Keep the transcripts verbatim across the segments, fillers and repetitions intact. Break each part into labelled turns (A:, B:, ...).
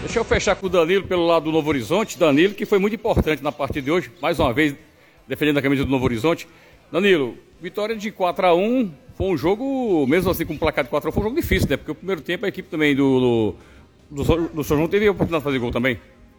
A: Deixa eu fechar com o Danilo pelo lado do Novo Horizonte. Danilo, que foi muito importante na partida de hoje, mais uma vez defendendo a camisa do Novo Horizonte. Danilo, vitória de quatro a um, foi um jogo, mesmo assim com o placar de quatro a um, foi um jogo difícil, né? Porque o primeiro tempo a equipe também do, do, do, do São João teve a oportunidade de fazer gol também.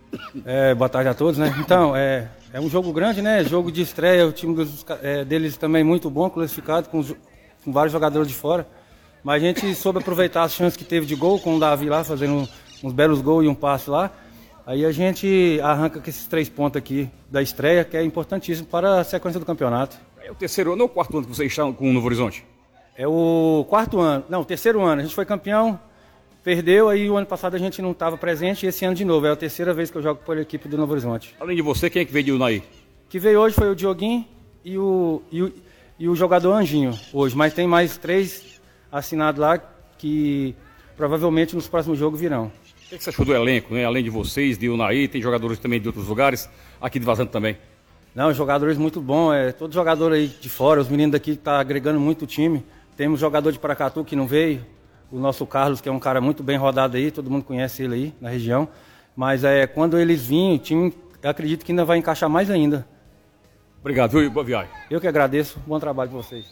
B: É, boa tarde a todos, né? Então, é, é um jogo grande, né? Jogo de estreia, o time dos, é, deles também muito bom, classificado, com, com vários jogadores de fora. Mas a gente soube aproveitar as chances que teve de gol, com o Davi lá fazendo uns belos gols e um passe lá. Aí a gente arranca com esses três pontos aqui da estreia, que é importantíssimo para a sequência do campeonato.
A: É o terceiro ano ou o quarto ano que vocês estão com o Novo Horizonte?
B: É o quarto ano, não, o terceiro ano. A gente foi campeão, perdeu, aí o ano passado a gente não estava presente e esse ano de novo. É a terceira vez que eu jogo pela equipe do Novo Horizonte.
A: Além de você, quem é que veio de Unai?
B: Que veio hoje foi o Dioguinho e o, e o, e o jogador Anjinho hoje, mas tem mais três assinados lá que provavelmente nos próximos jogos virão.
A: O que você achou do elenco, né? Além de vocês, de Unai, tem jogadores também de outros lugares, aqui de Vazante também.
B: Não, jogadores muito bons, é, todo jogador aí de fora, os meninos daqui estão tá agregando muito o time. Temos jogador de Paracatu que não veio, o nosso Carlos, que é um cara muito bem rodado aí, todo mundo conhece ele aí na região. Mas é, quando eles vinham, o time, eu acredito que ainda vai encaixar mais ainda.
A: Obrigado, viu? Boa viagem.
B: Eu que agradeço, bom trabalho para vocês.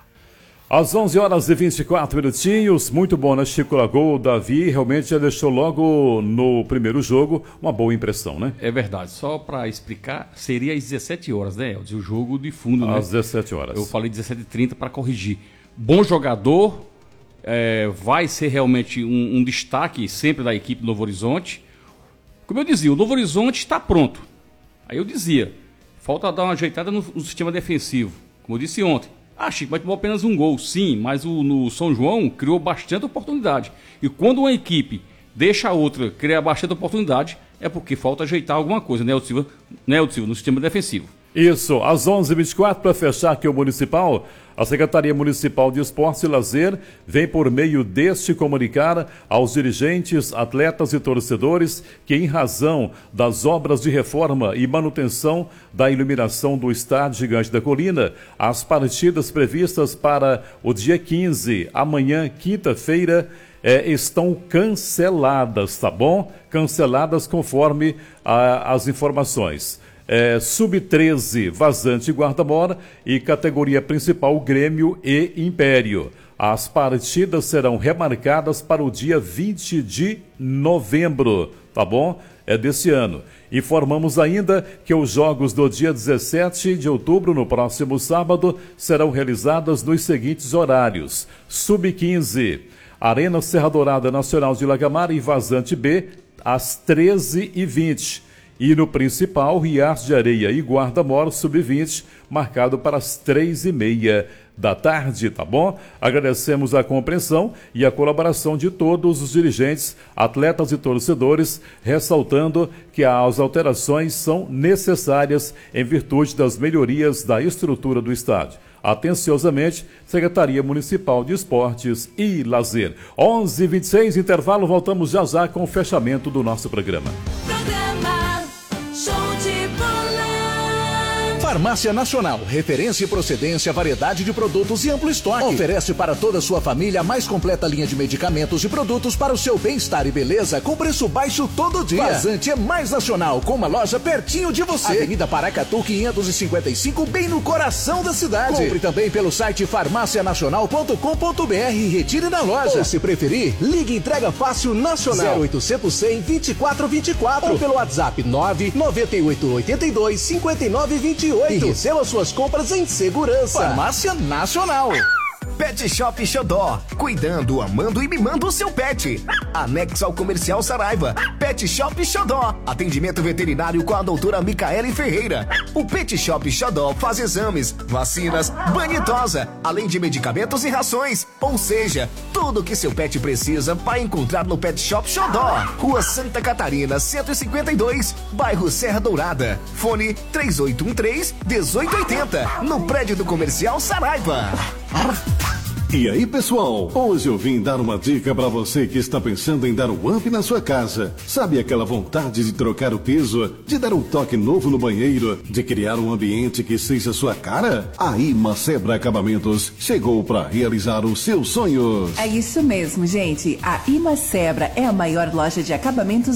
C: Às onze horas e vinte e quatro minutinhos, muito bom, né? Chico Lagoa, o Davi realmente já deixou logo no primeiro jogo uma boa impressão, né?
A: É verdade, só para explicar, seria às dezessete horas, né, Elcio? O jogo de fundo, né?
C: Às dezessete horas.
A: Eu falei dezessete e trinta para corrigir. Bom jogador, é, vai ser realmente um, um destaque sempre da equipe do Novo Horizonte. Como eu dizia, o Novo Horizonte está pronto. Aí eu dizia, falta dar uma ajeitada no, no sistema defensivo, como eu disse ontem. Ah, Chico, mas tomou apenas um gol, sim, mas o no São João criou bastante oportunidade. E quando uma equipe deixa a outra criar bastante oportunidade, é porque falta ajeitar alguma coisa, né, Silva, né, Silva, no sistema defensivo.
C: Isso, às onze e vinte e quatro, para fechar aqui o Municipal, a Secretaria Municipal de Esporte e Lazer vem por meio deste comunicar aos dirigentes, atletas e torcedores que, em razão das obras de reforma e manutenção da iluminação do Estádio Gigante da Colina, as partidas previstas para o dia quinze, amanhã, quinta-feira, é, estão canceladas, tá bom? Canceladas conforme a, as informações. É, sub treze, Vazante e Guarda-Mora e categoria principal Grêmio e Império. As partidas serão remarcadas para o dia vinte de novembro, tá bom? É desse ano. Informamos ainda que os jogos do dia dezessete de outubro, no próximo sábado, serão realizados nos seguintes horários. sub quinze, Arena Serra Dourada Nacional de Lagamar e Vazante B, às treze e vinte. E no principal, Riacho de Areia e Guarda-Mora, sub vinte, marcado para as três e meia da tarde, tá bom? Agradecemos a compreensão e a colaboração de todos os dirigentes, atletas e torcedores, ressaltando que as alterações são necessárias em virtude das melhorias da estrutura do estádio. Atenciosamente, Secretaria Municipal de Esportes e Lazer. onze e vinte e seis, intervalo, voltamos já já com o fechamento do nosso programa.
D: Farmácia Nacional, referência e procedência, variedade de produtos e amplo estoque. Oferece para toda a sua família a mais completa linha de medicamentos e produtos para o seu bem-estar e beleza com preço baixo todo dia. Vazante é mais nacional, com uma loja pertinho de você. Avenida Paracatu quinhentos e cinquenta e cinco, bem no coração da cidade. Compre também pelo site farmácia nacional ponto com ponto br e retire na loja. Ou se preferir, ligue Entrega Fácil Nacional zero oitocentos, cem, vinte e quatro vinte e quatro ou pelo WhatsApp nove nove oito oito dois, cinco nove dois oito. E receba suas compras em segurança. Farmácia Nacional.
E: Pet Shop Xodó. Cuidando, amando e mimando o seu pet. Anexo ao Comercial Saraiva. Pet Shop Xodó. Atendimento veterinário com a doutora Micaele Ferreira. O Pet Shop Xodó faz exames, vacinas, banho e tosa, além de medicamentos e rações. Ou seja, tudo o que seu pet precisa vai encontrar no Pet Shop Xodó. Rua Santa Catarina, cento e cinquenta e dois, bairro Serra Dourada. Fone três oito um três, um oito oito zero. No prédio do Comercial Saraiva.
F: E aí, pessoal? Hoje eu vim dar uma dica para você que está pensando em dar um up na sua casa. Sabe aquela vontade de trocar o piso, de dar um toque novo no banheiro, de criar um ambiente que seja sua cara? A Imacebra Acabamentos chegou para realizar os seus sonhos.
G: É isso mesmo, gente. A Imacebra é a maior loja de acabamentos